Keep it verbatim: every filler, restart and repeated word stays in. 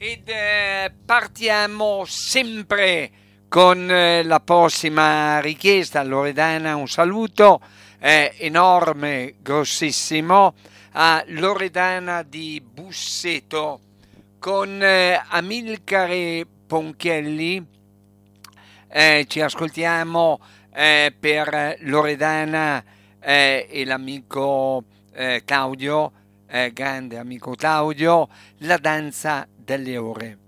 ed eh, partiamo sempre con eh, la prossima richiesta. Loredana, un saluto eh, enorme, grossissimo a Loredana di Busseto con eh, Amilcare Ponchielli. Eh, ci ascoltiamo eh, per Loredana eh, e l'amico eh, Claudio, eh, grande amico Claudio, La danza delle ore.